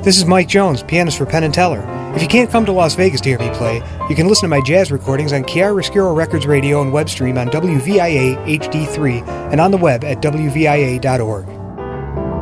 This is Mike Jones, pianist for Penn & Teller. If you can't come to Las Vegas to hear me play, you can listen to my jazz recordings on Chiaroscuro Records Radio and web stream on WVIA HD3 and on the web at WVIA.org.